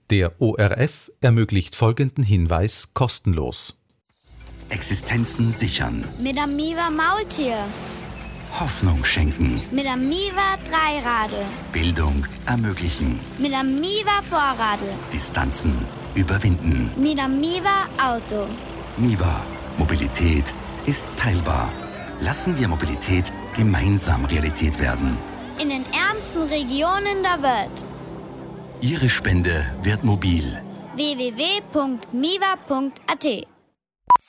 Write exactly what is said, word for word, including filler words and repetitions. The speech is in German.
Der O R F ermöglicht folgenden Hinweis kostenlos. Existenzen sichern. Mit dem Miva Maultier. Hoffnung schenken. Mit dem Miva Dreiradl. Bildung ermöglichen. Mit dem Miva Vorradl. Distanzen überwinden. Mit dem Miva Auto. Miva. Mobilität ist teilbar. Lassen wir Mobilität gemeinsam Realität werden. In den ärmsten Regionen der Welt. Ihre Spende wird mobil. w w w punkt miva punkt a t